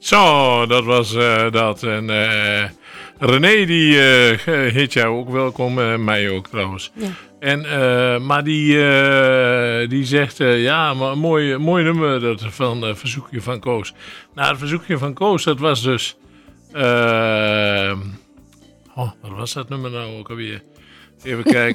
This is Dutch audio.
Zo, dat was dat. En René, die heet jou ook welkom. Mij ook trouwens. Ja. En, maar die zegt, ja, maar mooi nummer dat van Verzoekje van Koos. Nou, het Verzoekje van Koos, dat was dus... wat was dat nummer nou ook alweer? Even kijken.